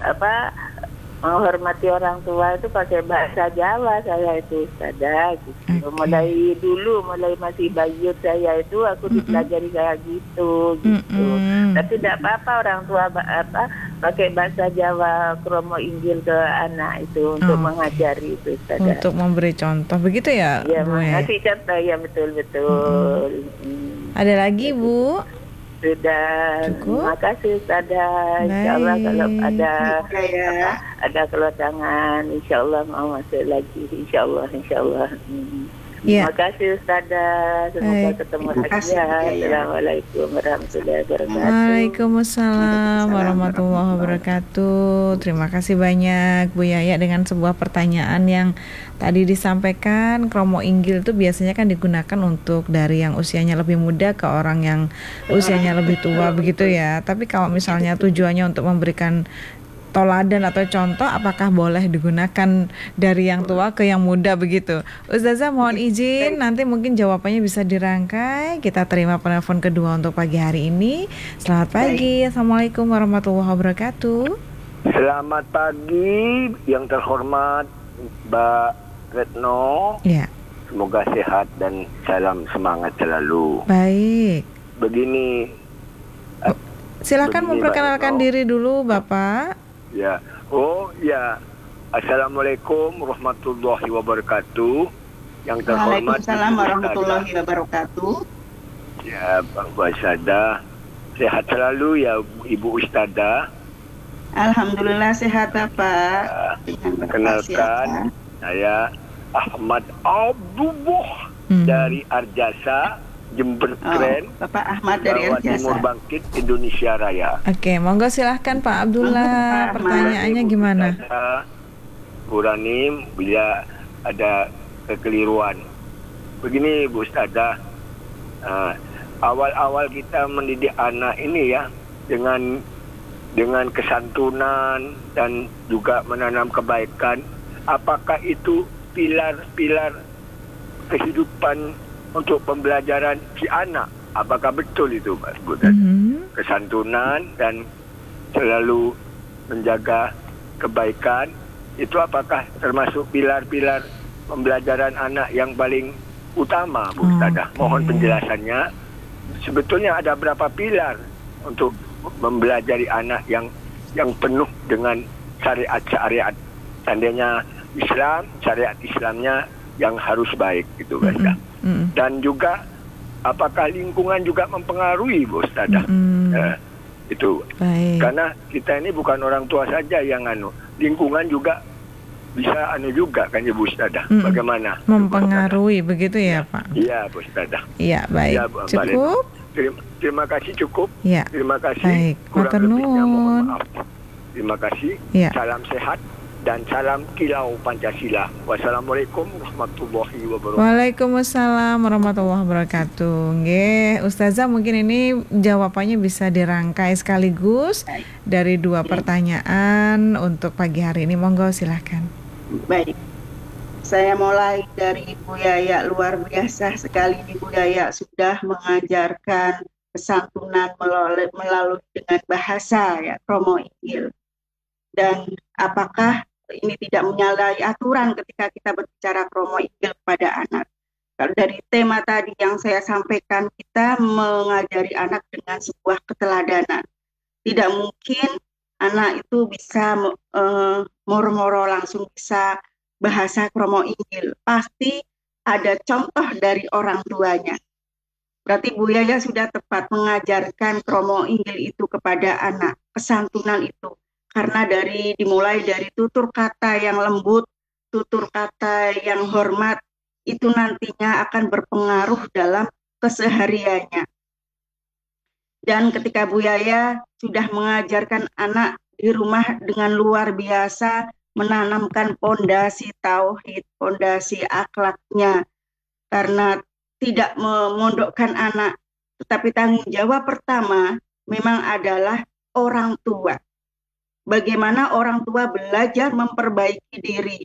apa menghormati orang tua itu pakai bahasa Jawa saya itu Ustazah gitu. Mulai masih bayi saya itu aku dipelajari kayak gitu. Tapi tidak apa-apa orang tua pakai bahasa Jawa kromo Injil ke anak itu untuk mengajari itu Ustazah. Untuk memberi contoh begitu ya, Ya, Bu? ngasih contoh ya betul. Ada lagi, Bu? Sudah, cukup. Terima kasih Ustazah. Insyaallah kalau ada kedatangan, insyaallah mau masuk lagi, insyaallah. Terima kasih Ustazah. Semoga ketemu lagi ya. Assalamualaikum warahmatullahi wabarakatuh. Waalaikumsalam warahmatullahi wabarakatuh. Terima kasih banyak Bu Yaya dengan sebuah pertanyaan yang tadi disampaikan. Kromo Injil itu biasanya kan digunakan untuk dari yang usianya lebih muda ke orang yang usianya lebih tua begitu ya. Tapi kalau misalnya tujuannya untuk memberikan toladan atau contoh, apakah boleh digunakan dari yang tua ke yang muda begitu? Ustazah mohon izin, nanti mungkin jawabannya bisa dirangkai. Kita terima penelpon kedua untuk pagi hari ini. Selamat pagi, Assalamualaikum warahmatullahi wabarakatuh. Selamat pagi yang terhormat Mbak Retno. Ya. Semoga sehat dan salam semangat selalu. Baik. Begini. Silakan memperkenalkan diri dulu Bapak. Ya. Oh ya. Assalamualaikum warahmatullahi wabarakatuh. Yang terhormat Waalaikumsalam warahmatullahi wabarakatuh. Ya, Bang Ustazah. Sehat selalu ya Ibu Ustazah. Alhamdulillah sehat Bapak. Kenalkan, saya Ahmad Abdullah dari Arjasa, Jember Keren, Bapak Ahmad dari Jawa Arjasa. Timur Bangkit, Indonesia Raya. Oke, monggo silahkan Pak Abdullah. Pertanyaannya gimana? Buranim bila ada kekeliruan. Begini Bu Ustazah, awal-awal kita mendidik anak ini ya dengan kesantunan dan juga menanam kebaikan, apakah itu pilar-pilar kehidupan untuk pembelajaran si anak? Apakah betul itu Mas Budan? Kesantunan dan selalu menjaga kebaikan, itu apakah termasuk pilar-pilar pembelajaran anak yang paling utama Bu Ustazah? Mohon penjelasannya. Sebetulnya ada berapa pilar untuk mempelajari anak yang penuh dengan syariat. Seandainya Islam, syariat Islamnya yang harus baik gitu Ustazah. Dan juga apakah lingkungan juga mempengaruhi Bu Ustazah? Itu. Baik. Karena kita ini bukan orang tua saja yang lingkungan juga bisa juga kan ya Bu Ustazah. Bagaimana? Mempengaruhi begitu ya Pak? Iya Bu Ustazah. Iya baik. Ya, cukup? Terima kasih cukup. Ya. Terima kasih. Baik. Kurang lebihnya mohon maaf. Terima kasih. Ya. Salam sehat dan salam kilau Pancasila. Wassalamualaikum warahmatullahi wabarakatuh. Waalaikumsalam warahmatullahi wabarakatuh. Nggih, Ustazah mungkin ini jawabannya bisa dirangkai sekaligus dari dua pertanyaan untuk pagi hari ini. Monggo silahkan. Baik. Saya mulai dari Ibu Yaya, luar biasa sekali Ibu Yaya sudah mengajarkan kesantunan melalui dengan bahasa ya kromo Injil. Dan apakah ini tidak menyalahi aturan ketika kita berbicara kromo Injil kepada anak? Kalau dari tema tadi yang saya sampaikan, kita mengajari anak dengan sebuah keteladanan. Tidak mungkin anak itu bisa moro-moro langsung bisa bahasa kromo Injil. Pasti ada contoh dari orang tuanya. Berarti Bu Yaya sudah tepat mengajarkan kromo Injil itu kepada anak, kesantunan itu. Karena dimulai dari tutur kata yang lembut, tutur kata yang hormat, itu nantinya akan berpengaruh dalam kesehariannya. Dan ketika Bu Yaya sudah mengajarkan anak di rumah dengan luar biasa, menanamkan pondasi tauhid, pondasi akhlaknya, karena tidak memondokkan anak, tetapi tanggung jawab pertama memang adalah orang tua. Bagaimana orang tua belajar memperbaiki diri,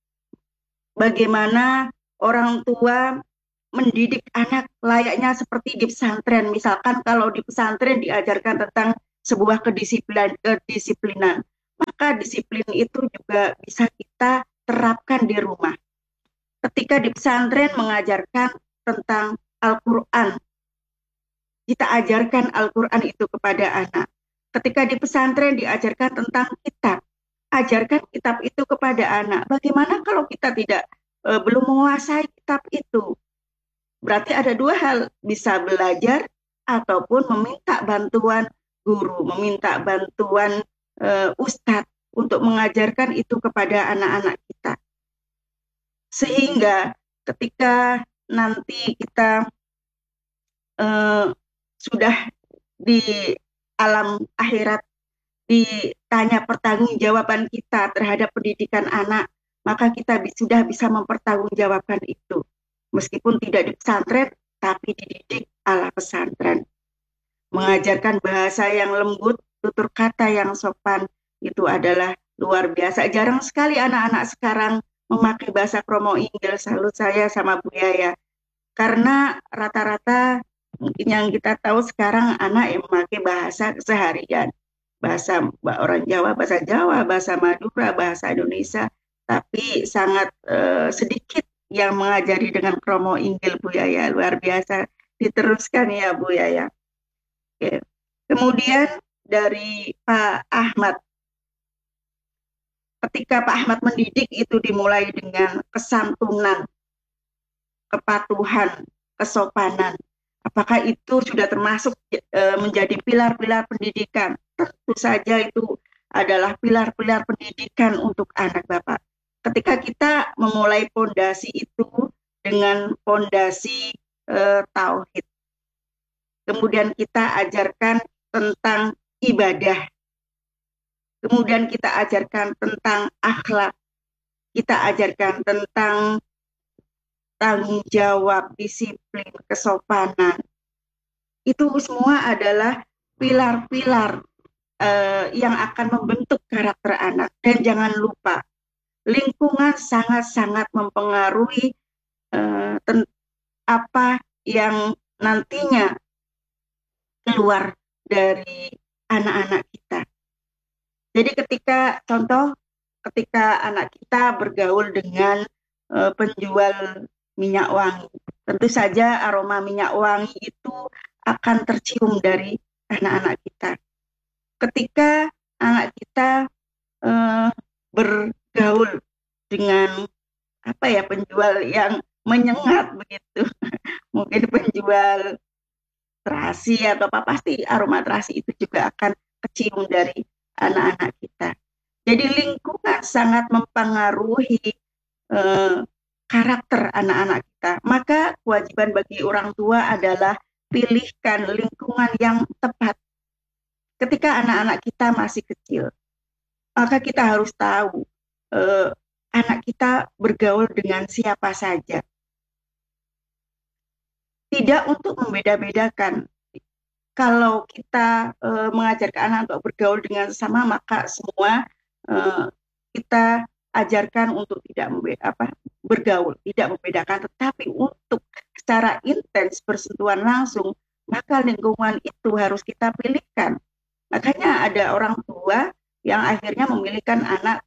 bagaimana orang tua mendidik anak layaknya seperti di pesantren. Misalkan kalau di pesantren diajarkan tentang sebuah kedisiplinan, maka disiplin itu juga bisa kita terapkan di rumah. Ketika di pesantren mengajarkan tentang Al-Quran, kita ajarkan Al-Quran itu kepada anak. Ketika di pesantren diajarkan tentang kitab, ajarkan kitab itu kepada anak. Bagaimana kalau kita belum menguasai kitab itu? Berarti ada dua hal, bisa belajar ataupun meminta bantuan guru, meminta bantuan ustadz untuk mengajarkan itu kepada anak-anak kita. Sehingga ketika nanti kita sudah di alam akhirat ditanya pertanggungjawaban kita terhadap pendidikan anak, maka kita sudah bisa mempertanggungjawabkan itu. Meskipun tidak di pesantren, tapi dididik ala pesantren. Mengajarkan bahasa yang lembut, tutur kata yang sopan, itu adalah luar biasa. Jarang sekali anak-anak sekarang memakai bahasa Kromo Inggil. Salut saya sama Bu Yaya. Karena rata-rata mungkin yang kita tahu sekarang anak yang memakai bahasa keseharian. Bahasa orang Jawa, bahasa Madura, bahasa Indonesia. Tapi sangat sedikit yang mengajari dengan Kromo Inggil, Bu Yaya. Luar biasa. Diteruskan ya Bu Yaya. Oke. Kemudian dari Pak Ahmad. Ketika Pak Ahmad mendidik itu dimulai dengan kesantunan, kepatuhan, kesopanan. Apakah itu sudah termasuk menjadi pilar-pilar pendidikan? Tentu saja itu adalah pilar-pilar pendidikan untuk anak Bapak. Ketika kita memulai pondasi itu dengan pondasi tauhid. Kemudian kita ajarkan tentang ibadah. Kemudian kita ajarkan tentang akhlak. Kita ajarkan tentang tanggung jawab, disiplin, kesopanan. Itu semua adalah pilar-pilar yang akan membentuk karakter anak. Dan jangan lupa, lingkungan sangat-sangat mempengaruhi apa yang nantinya keluar dari anak-anak kita. Jadi ketika anak kita bergaul dengan penjual minyak wangi, tentu saja aroma minyak wangi itu akan tercium dari anak-anak kita. Ketika anak kita bergaul dengan penjual yang menyengat begitu, mungkin penjual terasi atau apa, pasti aroma terasi itu juga akan kecium dari anak-anak kita. Jadi lingkungan sangat mempengaruhi karakter anak-anak kita. Maka kewajiban bagi orang tua adalah pilihkan lingkungan yang tepat. Ketika anak-anak kita masih kecil, maka kita harus tahu anak kita bergaul dengan siapa saja. Tidak untuk membeda-bedakan. Kalau kita mengajarkan anak untuk bergaul dengan sesama, maka semua kita ajarkan untuk tidak bergaul, tidak membedakan, tetapi untuk secara intens bersentuhan langsung, maka lingkungan itu harus kita pilihkan. Makanya ada orang tua yang akhirnya memasukkan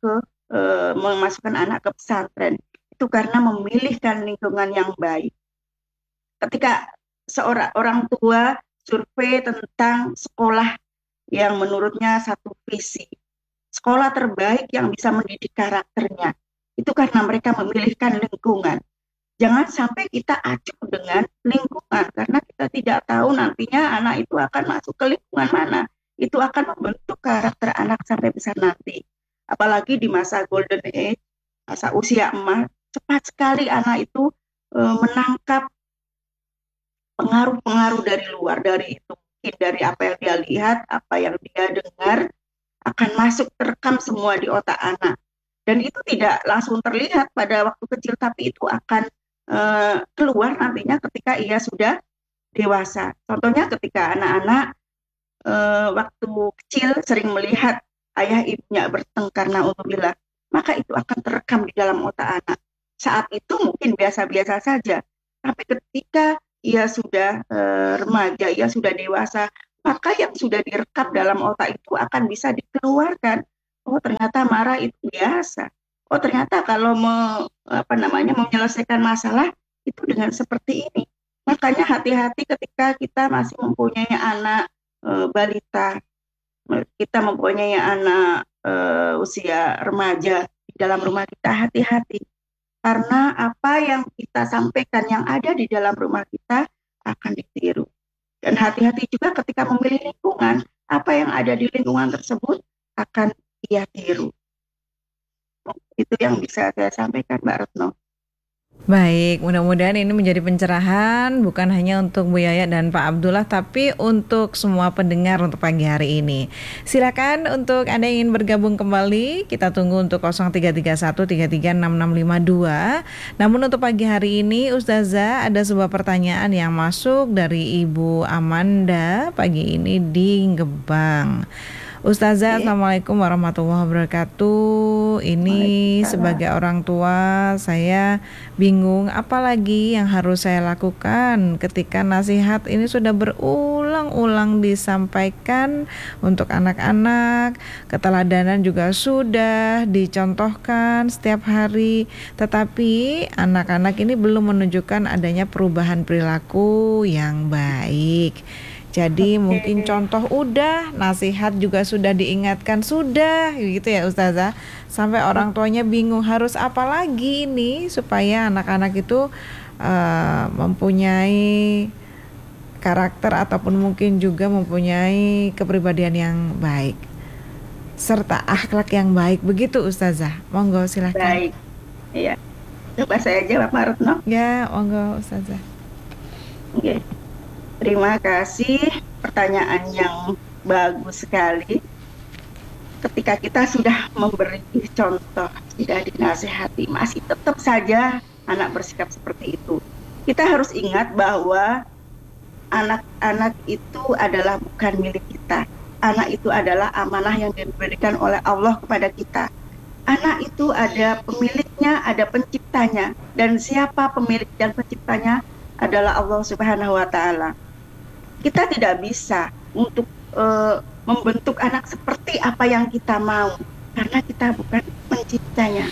anak ke pesantren. Itu karena memilihkan lingkungan yang baik. Ketika seorang orang tua survei tentang sekolah yang menurutnya satu visi, sekolah terbaik yang bisa mendidik karakternya, itu karena mereka memilihkan lingkungan. Jangan sampai kita acuh dengan lingkungan, karena kita tidak tahu nantinya anak itu akan masuk ke lingkungan mana. Itu akan membentuk karakter anak sampai besar nanti. Apalagi di masa golden age, masa usia emas, cepat sekali anak itu menangkap pengaruh-pengaruh dari luar, dari itu mungkin dari apa yang dia lihat, apa yang dia dengar, akan masuk terekam semua di otak anak. Dan itu tidak langsung terlihat pada waktu kecil, tapi itu akan keluar nantinya ketika ia sudah dewasa. Contohnya ketika anak-anak waktu kecil sering melihat ayah ibunya bertengkar, naudzubillah, maka itu akan terekam di dalam otak anak. Saat itu mungkin biasa-biasa saja, tapi ketika ia sudah remaja, ia sudah dewasa, maka yang sudah direkam dalam otak itu akan bisa dikeluarkan Oh, ternyata marah itu biasa. Oh, ternyata kalau menyelesaikan masalah itu dengan seperti ini. Makanya hati-hati ketika kita masih mempunyai anak balita, kita mempunyai anak usia remaja di dalam rumah kita, hati-hati. Karena apa yang kita sampaikan yang ada di dalam rumah kita akan ditiru. Dan hati-hati juga ketika memilih lingkungan, apa yang ada di lingkungan tersebut akan ia tiru. Itu yang bisa saya sampaikan, Mbak Retno. Baik, mudah-mudahan ini menjadi pencerahan bukan hanya untuk Bu Yaya dan Pak Abdullah, tapi untuk semua pendengar untuk pagi hari ini. Silakan untuk Anda yang ingin bergabung kembali, kita tunggu untuk 0331336652. Namun untuk pagi hari ini, Ustazah, ada sebuah pertanyaan yang masuk dari Ibu Amanda pagi ini di Gebang. Ustazah, Assalamualaikum warahmatullahi wabarakatuh. Ini sebagai orang tua, saya bingung apalagi yang harus saya lakukan ketika nasihat ini sudah berulang-ulang disampaikan untuk anak-anak. Keteladanan juga sudah dicontohkan setiap hari, tetapi anak-anak ini belum menunjukkan adanya perubahan perilaku yang baik. Jadi mungkin contoh udah, nasihat juga sudah diingatkan sudah, gitu ya Ustazah. Sampai orang tuanya bingung harus apa lagi nih supaya anak-anak itu mempunyai karakter ataupun mungkin juga mempunyai kepribadian yang baik serta akhlak yang baik, begitu Ustazah. Monggo silakan. Baik, iya. Coba saya jawab, Pak Retno. Ya, monggo Ustazah. Oke. Terima kasih, pertanyaan yang bagus sekali. Ketika kita sudah memberi contoh, sudah dinasihati, masih tetap saja anak bersikap seperti itu. Kita harus ingat bahwa anak-anak itu adalah bukan milik kita. Anak itu adalah amanah yang diberikan oleh Allah kepada kita. Anak itu ada pemiliknya, ada penciptanya. Dan siapa pemilik dan penciptanya adalah Allah Subhanahu wa Ta'ala. Kita tidak bisa untuk membentuk anak seperti apa yang kita mau, karena kita bukan penciptanya.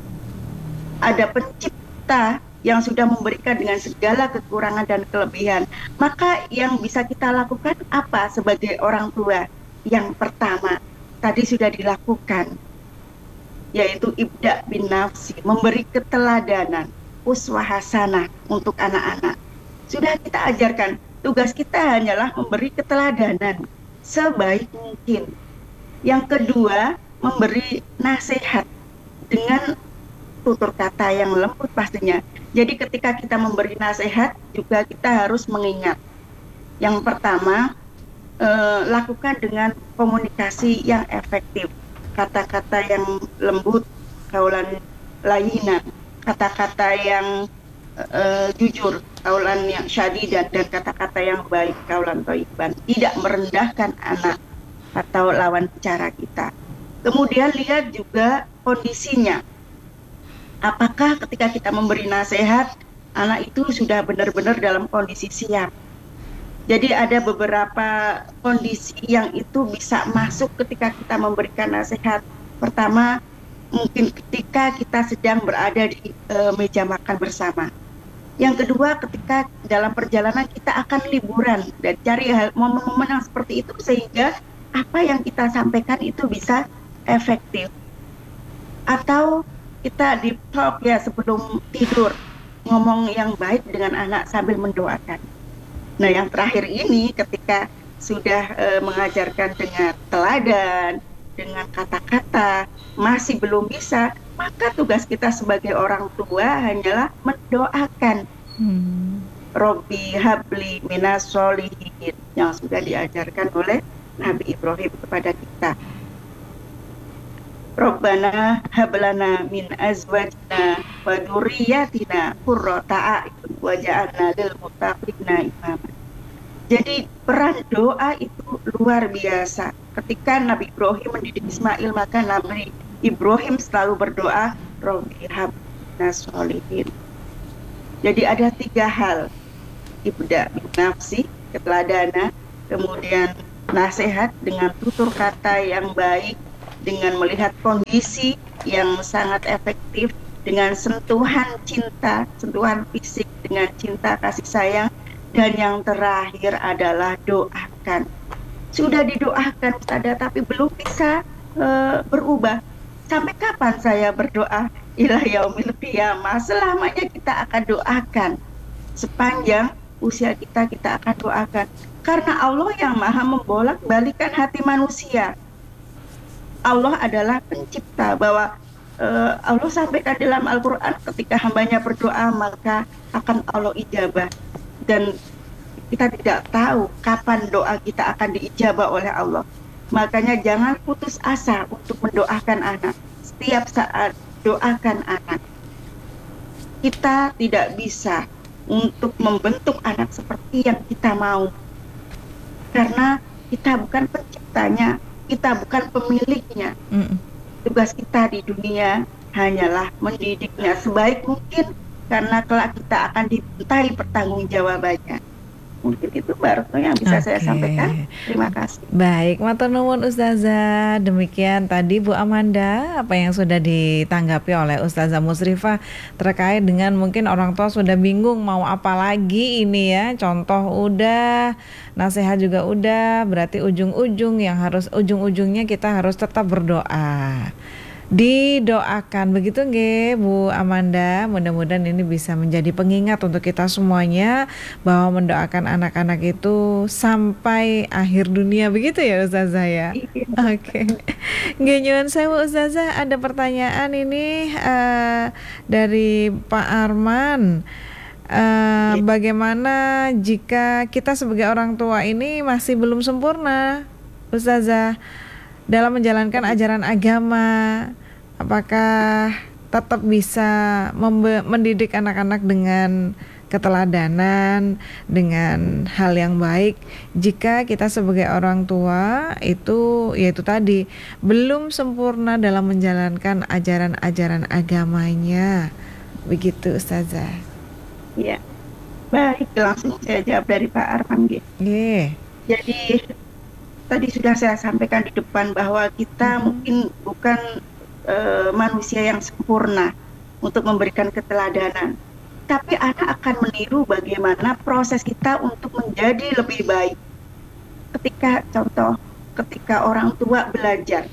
Ada pencipta yang sudah memberikan dengan segala kekurangan dan kelebihan. Maka yang bisa kita lakukan apa sebagai orang tua? Yang pertama, tadi sudah dilakukan, yaitu ibda bin nafsi, memberi keteladanan, uswah hasanah untuk anak-anak. Sudah kita ajarkan. Tugas kita hanyalah memberi keteladanan sebaik mungkin. Yang kedua, memberi nasihat dengan tutur kata yang lembut pastinya. Jadi ketika kita memberi nasihat juga kita harus mengingat. Yang pertama, lakukan dengan komunikasi yang efektif. Kata-kata yang lembut, kaulan layinan, kata-kata yang jujur, kaulan yang syadidan, dan kata-kata yang baik, kaulan thayyiban. Tidak merendahkan anak atau lawan bicara kita. Kemudian lihat juga kondisinya. Apakah ketika kita memberi nasihat, anak itu sudah benar-benar dalam kondisi siap. Jadi ada beberapa kondisi yang itu bisa masuk ketika kita memberikan nasihat. Pertama, mungkin ketika kita sedang berada di meja makan bersama. Yang kedua, ketika dalam perjalanan kita akan liburan, dan cari momen-momen yang seperti itu sehingga apa yang kita sampaikan itu bisa efektif. Atau kita di talk ya sebelum tidur, ngomong yang baik dengan anak sambil mendoakan. Nah, yang terakhir ini ketika sudah mengajarkan dengan teladan, dengan kata-kata, masih belum bisa, maka tugas kita sebagai orang tua hanyalah mendoakan. Robbi habli minas solihin, yang sudah diajarkan oleh Nabi Ibrahim kepada kita. Rabbana hablana min azwajina wa dzurriyyatina qurrata a'yun waj'alna lil muttaqina imama. Jadi peran doa itu luar biasa. Ketika Nabi Ibrahim mendidik Ismail, maka Nabi Ibrahim selalu berdoa, Rabbi habna sholihin. Jadi ada 3 hal. Ibda bin nafsi, keteladanan, kemudian nasihat dengan tutur kata yang baik, dengan melihat kondisi yang sangat efektif, dengan sentuhan cinta, sentuhan fisik, dengan cinta kasih sayang, dan yang terakhir adalah doakan. Sudah didoakan Ustazah, tapi belum bisa berubah. Sampai kapan saya berdoa? Ila yaumil qiyamah, selamanya kita akan doakan. Sepanjang usia kita akan doakan. Karena Allah yang maha membolak-balikan hati manusia. Allah adalah pencipta, bahwa Allah sampaikan dalam Al-Quran, ketika hambanya berdoa maka akan Allah ijabah. Dan kita tidak tahu kapan doa kita akan diijabah oleh Allah. Makanya jangan putus asa untuk mendoakan anak. Setiap saat doakan anak. Kita tidak bisa untuk membentuk anak seperti yang kita mau, karena kita bukan penciptanya, kita bukan pemiliknya. Tugas kita di dunia hanyalah mendidiknya sebaik mungkin, karena kelak kita akan dimintai pertanggungjawabannya. Mungkin itu baru yang bisa saya sampaikan. Terima kasih. Baik, matur nuwun Ustazah. Demikian tadi Bu Amanda apa yang sudah ditanggapi oleh Ustazah Musrifah terkait dengan mungkin orang tua sudah bingung mau apa lagi ini ya. Contoh udah, nasihat juga udah, berarti ujung-ujungnya kita harus tetap berdoa. Didoakan begitu nggih Bu Amanda. Mudah-mudahan ini bisa menjadi pengingat untuk kita semuanya bahwa mendoakan anak-anak itu sampai akhir dunia, begitu ya Ustazah ya. Oke. Nggih nyuwun sewu Ustazah, ada pertanyaan ini dari Pak Arman. Bagaimana jika kita sebagai orang tua ini masih belum sempurna Ustazah dalam menjalankan ajaran agama, apakah tetap bisa mendidik anak-anak dengan keteladanan, dengan hal yang baik jika kita sebagai orang tua itu yaitu tadi belum sempurna dalam menjalankan ajaran-ajaran agamanya, begitu Ustazah? Ya, baik, langsung saya jawab dari Pak Arman. Jadi tadi sudah saya sampaikan di depan bahwa kita mungkin bukan manusia yang sempurna untuk memberikan keteladanan, tapi anak akan meniru bagaimana proses kita untuk menjadi lebih baik. Ketika orang tua belajar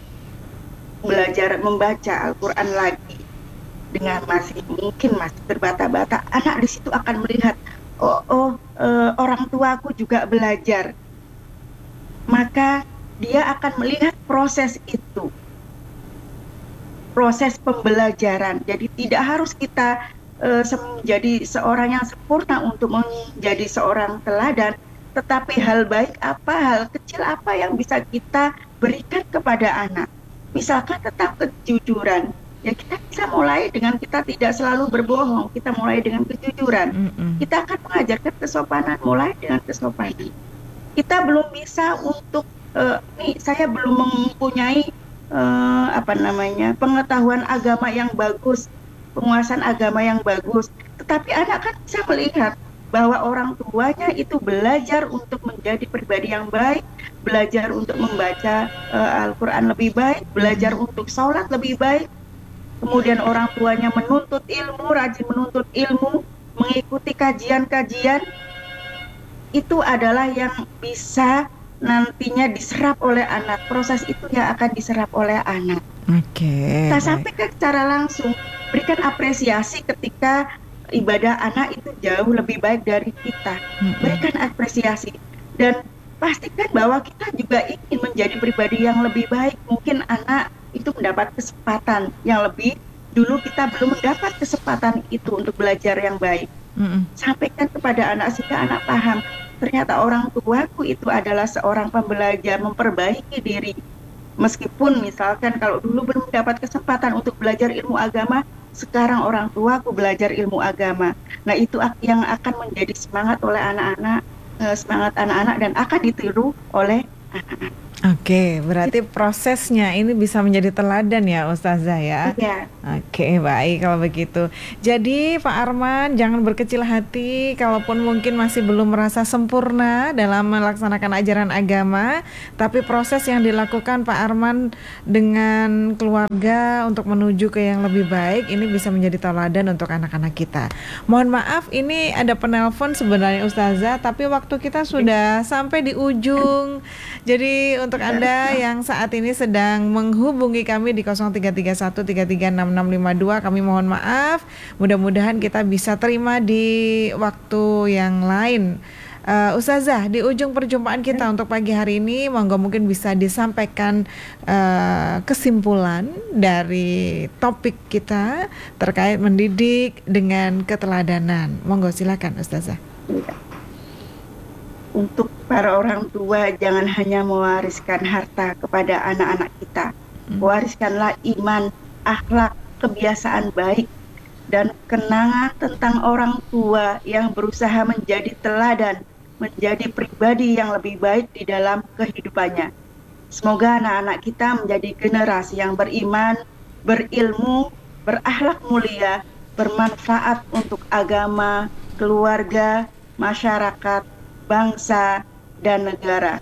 membaca Al-Quran lagi dengan masih terbata-bata, anak di situ akan melihat orang tuaku juga belajar. Maka dia akan melihat proses itu, proses pembelajaran. Jadi tidak harus kita menjadi seorang yang sempurna untuk menjadi seorang teladan, tetapi hal baik apa, hal kecil apa yang bisa kita berikan kepada anak. Misalkan tentang kejujuran, ya kita bisa mulai dengan kita tidak selalu berbohong, kita mulai dengan kejujuran. Kita akan mengajarkan kesopanan, mulai dengan kesopanan. Kita belum bisa untuk saya belum mempunyai pengetahuan agama yang bagus, penguasaan agama yang bagus, tetapi anak kan bisa melihat bahwa orang tuanya itu belajar untuk menjadi pribadi yang baik, belajar untuk membaca Al-Quran lebih baik, belajar untuk sholat lebih baik. Kemudian orang tuanya menuntut ilmu, rajin menuntut ilmu, mengikuti kajian-kajian. Itu adalah yang bisa nantinya diserap oleh anak. Proses itu yang akan diserap oleh anak. Kita sampaikan secara langsung, berikan apresiasi ketika ibadah anak itu jauh lebih baik dari kita. Berikan apresiasi dan pastikan bahwa kita juga ingin menjadi pribadi yang lebih baik. Mungkin anak itu mendapat kesempatan yang lebih, dulu kita belum mendapat kesempatan itu untuk belajar yang baik. Sampaikan kepada anak sehingga anak paham, ternyata orang tuaku itu adalah seorang pembelajar, memperbaiki diri. Meskipun misalkan kalau dulu belum mendapat kesempatan untuk belajar ilmu agama, sekarang orang tuaku belajar ilmu agama. Nah itu yang akan menjadi semangat oleh anak-anak, semangat anak-anak dan akan ditiru oleh anak-anak. Oke, berarti prosesnya ini bisa menjadi teladan ya Ustazah ya. Iya. Oke, baik kalau begitu. Jadi Pak Arman jangan berkecil hati kalaupun mungkin masih belum merasa sempurna dalam melaksanakan ajaran agama, tapi proses yang dilakukan Pak Arman dengan keluarga untuk menuju ke yang lebih baik ini bisa menjadi teladan untuk anak-anak kita. Mohon maaf ini ada penelpon sebenarnya Ustazah, tapi waktu kita sudah sampai di ujung. Jadi untuk Anda yang saat ini sedang menghubungi kami di 0331336652, kami mohon maaf. Mudah-mudahan kita bisa terima di waktu yang lain. Ustazah, di ujung perjumpaan kita untuk pagi hari ini, monggo mungkin bisa disampaikan kesimpulan dari topik kita terkait mendidik dengan keteladanan. Monggo silakan Ustazah. Untuk para orang tua, jangan hanya mewariskan harta kepada anak-anak kita. Wariskanlah iman, akhlak, kebiasaan baik, dan kenangan tentang orang tua yang berusaha menjadi teladan, menjadi pribadi yang lebih baik di dalam kehidupannya. Semoga anak-anak kita menjadi generasi yang beriman, berilmu, berakhlak mulia, bermanfaat untuk agama, keluarga, masyarakat, bangsa, dan negara.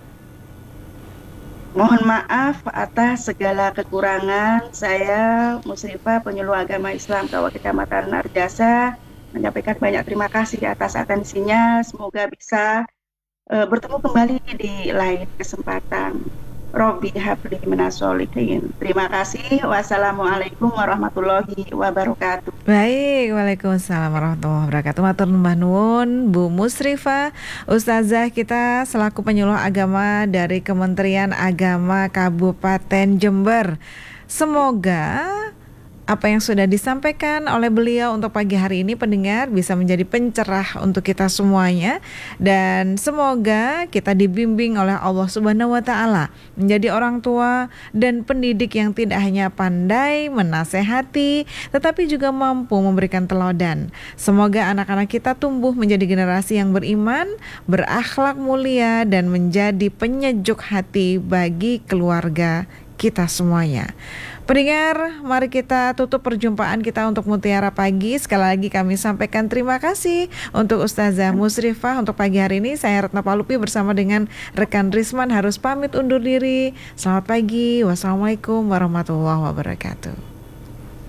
Mohon maaf atas segala kekurangan. Saya Musrifah, penyuluh agama Islam KW Kecamatan Arjasa, menyampaikan banyak terima kasih atas atensinya. Semoga bisa bertemu kembali di lain kesempatan. Robbi habli minasholihin. Terima kasih. Wassalamualaikum warahmatullahi wabarakatuh. Baik, waalaikumsalam warahmatullahi wabarakatuh. Matur nuwun nuwun Bu Musrifah, Ustazah kita selaku penyuluh agama dari Kementerian Agama Kabupaten Jember. Semoga apa yang sudah disampaikan oleh beliau untuk pagi hari ini pendengar bisa menjadi pencerah untuk kita semuanya, dan semoga kita dibimbing oleh Allah Subhanahu wa taala menjadi orang tua dan pendidik yang tidak hanya pandai menasehati tetapi juga mampu memberikan teladan. Semoga anak-anak kita tumbuh menjadi generasi yang beriman, berakhlak mulia dan menjadi penyejuk hati bagi keluarga kita semuanya. Pendengar, mari kita tutup perjumpaan kita untuk Mutiara Pagi. Sekali lagi kami sampaikan terima kasih untuk Ustazah Musrifah untuk pagi hari ini. Saya Retno Palupi bersama dengan rekan Risman harus pamit undur diri. Selamat pagi. Wassalamualaikum warahmatullahi wabarakatuh.